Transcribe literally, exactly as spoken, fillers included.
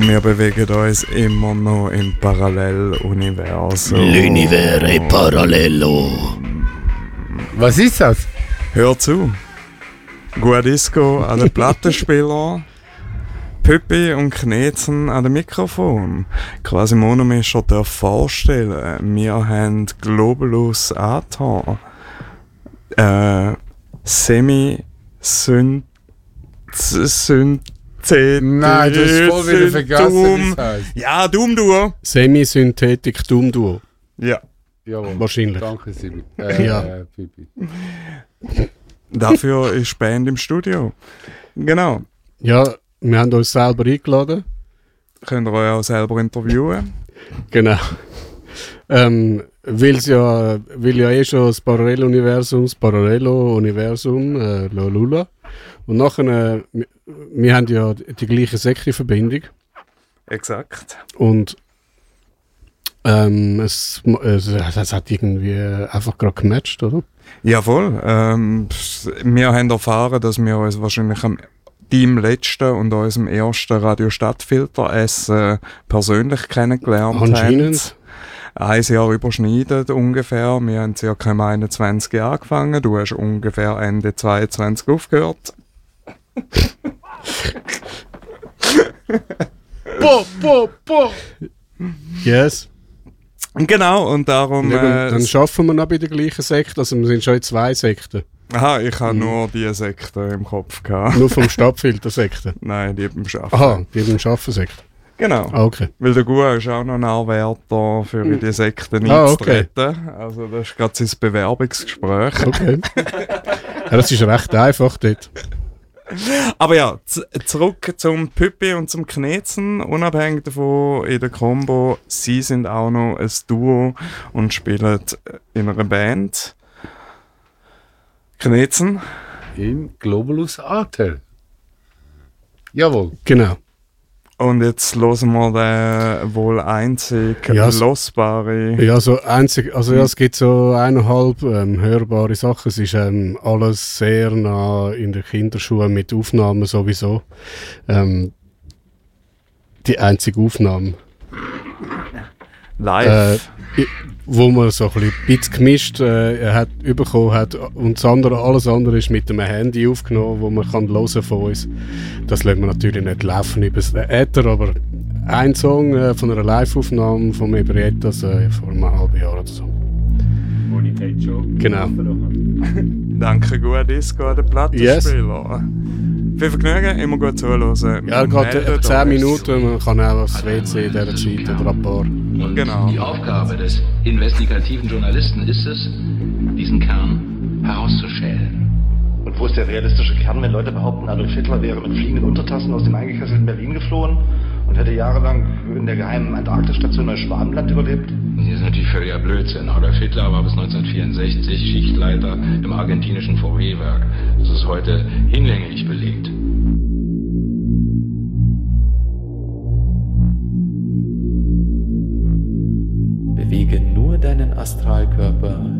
wir bewegen uns immer noch im Paralleluniversum. L'univere parallelo. Was ist das? Hör zu. Guadisco an den Plattenspieler, Püppi und Knetzen an dem Mikrofon. Quasi Monomischer darf vorstellen, wir haben Globulus Atar, äh, Semi-Synth... Synth... Nein, du hast voll wieder vergessen, wie es heisst. Ja, Doom-Duo. Semisynthetik Doom-Duo. Ja. Jawohl. Wahrscheinlich. Danke, Simi. Äh, Ja. äh, Pipi. Dafür ist die Band im Studio. Genau. Ja, wir haben uns selber eingeladen. Könnt ihr euch auch selber interviewen. Genau. Ähm, weil's ja, weil ja eh schon das Paralleluniversum, das Parallelo-Universum, äh, Lolula. Und nachher, äh, wir, wir haben ja die gleiche Sektenverbindung. Exakt. Und ähm, es, es, es hat irgendwie einfach gerade gematcht, oder? Ja, voll. Ähm, wir haben erfahren, dass wir uns wahrscheinlich am deinem letzten und unserem ersten Radio Stadtfilter Essen persönlich kennengelernt haben. Anscheinend. Ein Jahr überschneidet ungefähr. Wir haben ca. im einundzwanzig angefangen. Du hast ungefähr Ende zweiundzwanzig aufgehört. Bo, bo, bo. Yes. Genau, und darum... Ja, Äh, dann arbeiten wir noch bei der gleichen Sekte, also wir sind schon in zwei Sekten. aha, ich habe Mhm. nur die Sekte im Kopf gehabt. Nur vom Stadtfilter-Sekte. Nein, die beim Arbeiten. Aha, die beim Schaffen-Sekte. Genau. Ah, okay. Weil der Gua ist auch noch ein Anwärter für in die Sekten Ah, okay. einzutreten. Also das ist gerade sein Bewerbungsgespräch. Okay. Ja, das ist recht einfach dort. Aber ja, z- zurück zum Püppi und zum Knetzen. Unabhängig davon, in der Combo, sie sind auch noch ein Duo und spielen in einer Band. Knetzen. Im Globulus Atar. Jawohl. Genau. Und jetzt hören wir den wohl einzig Ja, s- losbare. Ja, so einzig, also ja, es gibt so eineinhalb ähm, hörbare Sachen. Es ist ähm, alles sehr nah in der Kinderschuhe mit Aufnahmen sowieso. Ähm, die einzige Aufnahme, Live. äh, i- wo man so ein bisschen gemischt äh, hat, bekommen hat. Und das andere, alles andere ist mit einem Handy aufgenommen, wo man kann hören von uns. Das lässt man natürlich nicht laufen über das Äther, aber ein Song äh, von einer Live-Aufnahme von Ebrietas äh, vor einem halben Jahr oder so. Genau. Danke, gut Disco an den Plattenspieler. Viel Vergnügen, immer gut zuhören. Ja, gerade Meldet zehn euch. Minuten, man kann auch aufs W C in dieser Zeit oder ein paar. Und Genau. die Aufgabe des investigativen Journalisten ist es, diesen Kern herauszuschälen. Und wo ist der realistische Kern, wenn Leute behaupten, Adolf Hitler wäre mit fliegenden Untertassen aus dem eingekesselten Berlin geflohen und hätte jahrelang in der geheimen Antarktisstation Neuschwabenland überlebt? Das ist natürlich völliger Blödsinn. Adolf Hitler war bis neunzehnhundertvierundsechzig Schichtleiter im argentinischen V W-Werk. Das ist heute hinlänglich belegt. Bewege nur deinen Astralkörper